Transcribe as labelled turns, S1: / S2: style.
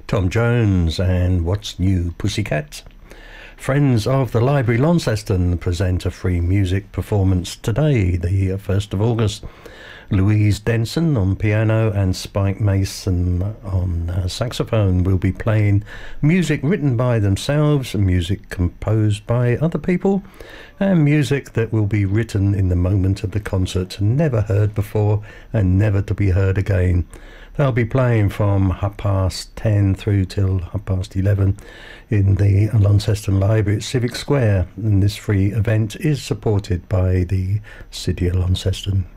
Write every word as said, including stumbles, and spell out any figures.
S1: Tom Jones and What's New Pussycat. Friends of the Library Launceston present a free music performance today, the first of August. Louise Denson on piano and Spike Mason on uh, saxophone will be playing music written by themselves, music composed by other people, and music that will be written in the moment of the concert, never heard before and never to be heard again. They'll be playing from half past ten through till half past eleven in the Launceston Library at Civic Square, and this free event is supported by the City of Launceston.